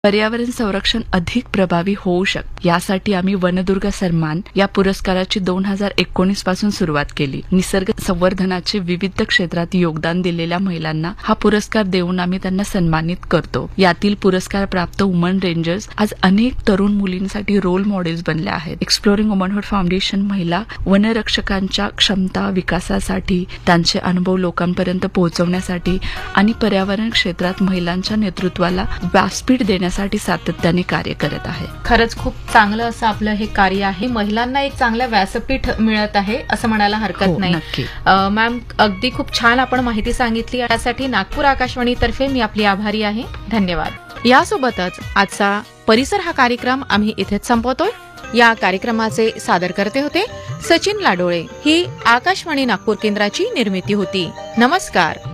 पर्यावरण संरक्षण अधिक प्रभावी होऊ शकते यासाठी आम्ही वनदुर्गा सन्मान या पुरस्काराची 2019 पासून सुरुवात केली। निसर्ग संवर्धनाचे विविध क्षेत्रात योगदान दिलेल्या महिलांना हा पुरस्कार देऊन आम्ही त्यांना सन्मानित करतो। यातील पुरस्कार प्राप्त वुमन रेंजर्स आज अनेक तरुण मुलींसाठी रोल मॉडेल्स बनल्या आहेत। एक्सप्लोरिंग वुमनहुड फाउंडेशन महिला वनरक्षकांच्या क्षमता विकासासाठी, त्यांचे अनुभव लोकांपर्यंत पोहोचवण्यासाठी आणि पर्यावरण क्षेत्रात महिलांच्या नेतृत्वाला व्यासपीठ देण्यासाठी सातत्याने कार्य करत आहे। खरंच खूप चांगलं असं आपलं हे कार्य आहे। महिलांना एक चांगलं व्यासपीठ मिळत आहे असं म्हणायला हरकत नाही। मॅम, अगदी खूप छान आपण माहिती सांगितली, यासाठी नागपूर आकाशवाणी तर्फे मी आपली आभारी आहे। धन्यवाद। यासोबतच आजचा परिसर हा कार्यक्रम आम्ही इथेच संपवतोय। या कार्यक्रमाचे सादरकर्ते होते सचिन लाडोळे। ही आकाशवाणी नागपूर केंद्राची निर्मिती होती। नमस्कार।